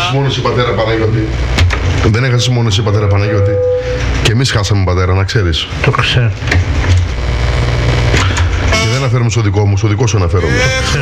έχασες μόνο εσύ, πατέρα Παναγιώτη. Δεν έχασες μόνο εσύ, πατέρα Παναγιώτη. Και εμείς χάσαμε, πατέρα, να ξέρεις. Το ξέρω. Και δεν αναφέρομαι στο δικό μου, στο δικό σου αναφέρομαι.